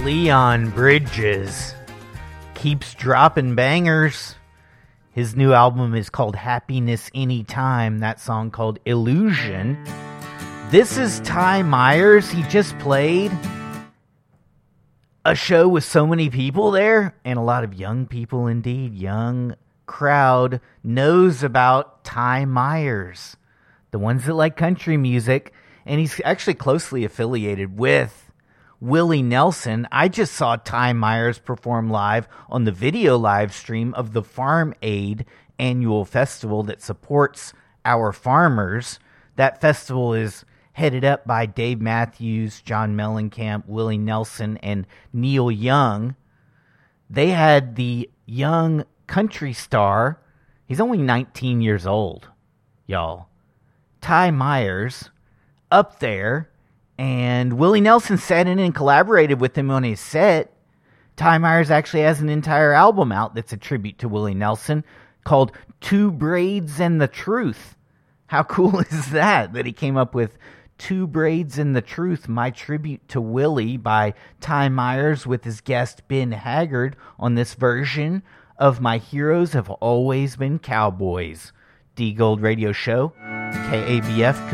Leon Bridges keeps dropping bangers. His new album is called Happiness Anytime. That song called Illusion. This is Ty Myers. He just played a show with so many people there, and a lot of young people indeed. Young crowd knows about Ty Myers, the ones that like country music, and he's actually closely affiliated with Willie Nelson. I just saw Ty Myers perform live on the video live stream of the Farm Aid annual festival that supports our farmers. That festival is headed up by Dave Matthews, John Mellencamp, Willie Nelson, and Neil Young. They had the young country star, he's only 19 years old, y'all, Ty Myers, up there, and Willie Nelson sat in and collaborated with him on his set. Ty Myers actually has an entire album out that's a tribute to Willie Nelson called Two Braids and the Truth. How cool is that he came up with Two Braids and the Truth, my tribute to Willie, by Ty Myers with his guest Ben Haggard on this version of My Heroes Have Always Been Cowboys. D Gold Radio Show, KABF